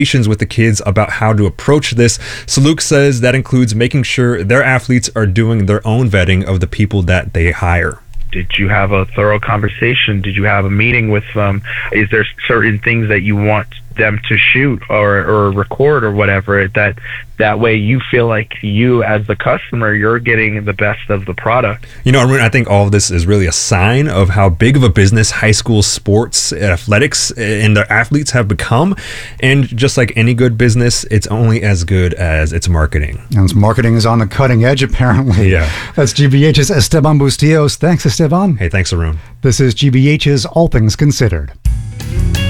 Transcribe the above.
conversations with the kids about how to approach this. Saluk says that includes making sure their athletes are doing their own vetting of the people that they hire. Did you have a thorough conversation? Did you have a meeting with them? Is there certain things that you want them to shoot or record or whatever, that way you feel like you as the customer, you're getting the best of the product? You know, Arun, I think all of this is really a sign of how big of a business high school sports, athletics, and their athletes have become. And just like any good business, it's only as good as its marketing. And its marketing is on the cutting edge, apparently. Yeah. That's GBH's Esteban Bustillos. Thanks, Esteban. Hey, thanks, Arun. This is GBH's All Things Considered.